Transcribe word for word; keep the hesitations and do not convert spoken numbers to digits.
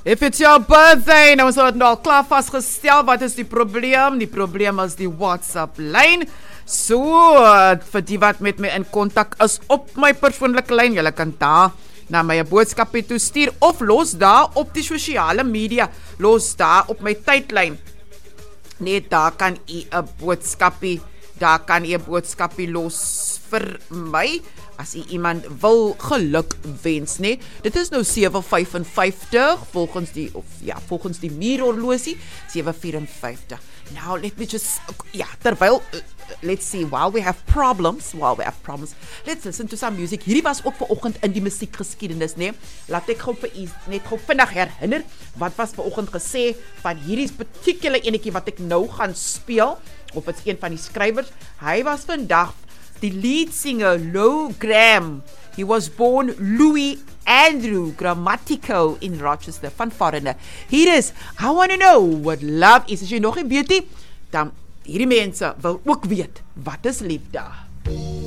If it's your birthday, nou is dit nou al klaar vastgestel, wat is die probleem? Die probleem is die WhatsApp-lyn. So, vir die wat met my in kontak is op my persoonlike lyn, julle kan daar na my boodskapie toe stuur, of los daar op die sosiale media, los daar op my tydlyn. Net daar kan u 'n boodskapie, daar kan u 'n boodskapie los vir my, as u iemand wil geluk wens, nee. Dit is nou sewe vyf vyf volgens die, of ja, volgens die muurhorlosie, sewe vyf vier. Now, let me just, ja, terwyl, uh, let's see, while we have problems, while we have problems, let's listen to some music. Hierdie was ook vanoggend in die musiekgeskiedenis, nee. Laat ek gou vir u net gou vinnig herinner, wat was vanoggend gesê van hierdie particular enetjie wat ek nou gaan speel, of it's een van die skrywers. Hy was vandag die lead singer, Lou Gramm. He was born Louis Andrew Grammatico in Rochester, van Foreigner. Hier is, I want to know what love is. As jy nog nie weet nie, dan hierdie mense wil ook weet, wat is liefde?